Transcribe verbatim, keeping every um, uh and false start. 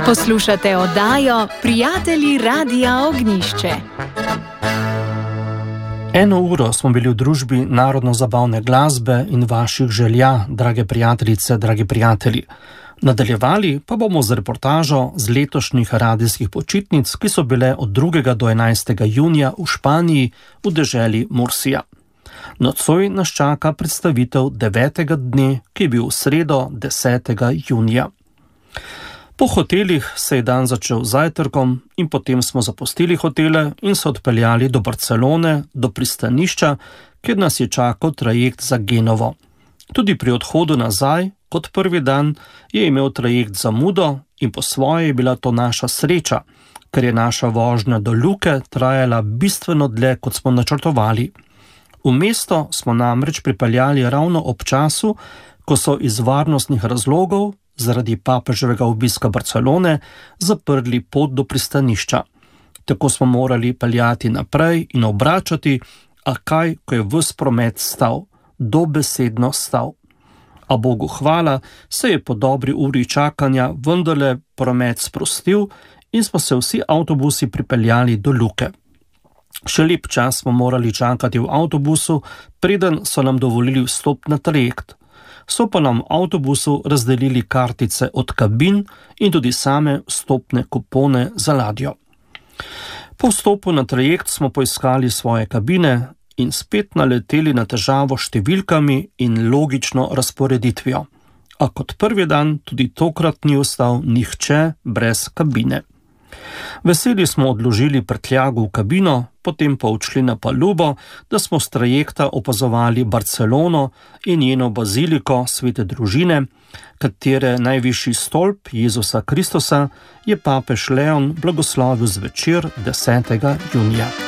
Poslušate oddajo Prijatelji Radia Ognjišče. Eno uro smo bili v družbi narodno-zabavne glasbe in vaših želja, drage prijateljice, dragi prijatelji. Nadaljevali pa bomo z reportažo z letošnjih radijskih počitnic, ki so bile od drugega do enajstega junija v Španiji v deželi Mursija. Nocoj nas čaka predstavitev devetega dne, ki je bil v sredo desetega junija. Po hotelih se je dan začel z zajtrkom in potem smo zapustili hotele in se odpeljali do Barcelone, do pristanišča, kjer nas je čakal trajekt za Genovo. Tudi pri odhodu nazaj, kot prvi dan, je imel trajekt zamudo in po svoje je bila to naša sreča, ker je naša vožnja do Luke trajala bistveno dlje, kot smo načrtovali. V mesto smo namreč pripeljali ravno ob času, ko so iz varnostnih razlogov zaradi papeževega obiska Barcelone zaprli pot do pristanišča. Tako smo morali peljati naprej in obračati, a kaj, ko je ves promet stal, dobesedno stal. A Bogu hvala, se je po dobri uri čakanja vendarle promet sprostil in smo se vsi avtobusi pripeljali do Luke. Še lep čas smo morali čakati v avtobusu, preden so nam dovolili vstop na trajekt. So pa nam v avtobusu razdelili kartice od kabin in tudi same vstopne kupone za ladjo. Po vstopu na trajekt smo poiskali svoje kabine in spet naleteli na težavo s številkami in logično razporeditvijo. A kot prvi dan tudi tokrat ni ostal nihče brez kabine. Veseli smo odložili prtljago v kabino, potem pa odšli na palubo, da smo s trajekta opazovali Barcelono in njeno baziliko Svete družine, katere najvišji stolp Jezusa Kristusa je papež Leon blagoslovil zvečer desetega junija.